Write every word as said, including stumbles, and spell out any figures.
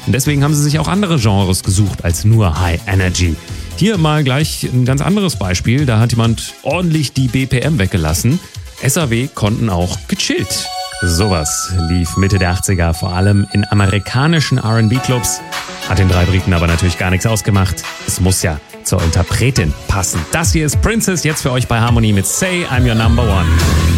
Und deswegen haben sie sich auch andere Genres gesucht als nur High Energy. Hier mal gleich ein ganz anderes Beispiel. Da hat jemand ordentlich die B P M weggelassen. S A W konnten auch gechillt. Sowas lief Mitte der achtziger vor allem in amerikanischen R and B-Clubs. Hat den drei Briten aber natürlich gar nichts ausgemacht. Es muss ja zur Interpretin passen. Das hier ist Princess, jetzt für euch bei Harmony mit Say I'm Your Number One.